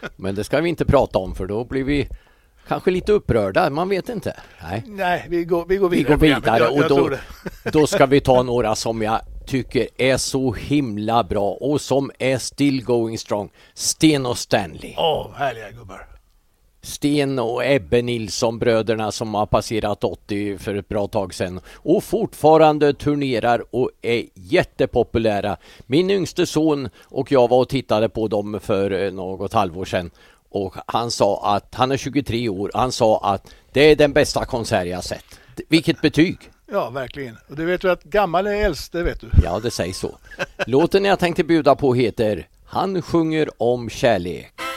Men det ska vi inte prata om, för då blir vi kanske lite upprörda, man vet inte. Nej, vi går vidare. Vi går vidare jag och då ska vi ta några som jag tycker är så himla bra och som är still going strong. Sten och Stanley. Härliga gubbar. Sten och Ebbe Nilsson, bröderna som har passerat 80 för ett bra tag sedan och fortfarande turnerar och är jättepopulära. Min yngste son och jag var och tittade på dem för något halvår sedan och han sa att han är 23 år. Han sa att det är den bästa konsert jag sett. Vilket betyg! Ja, verkligen. Och du vet ju att gammal är äldst, det vet du. Ja, det sägs så. Låten jag tänkte bjuda på heter Han sjunger om kärlek.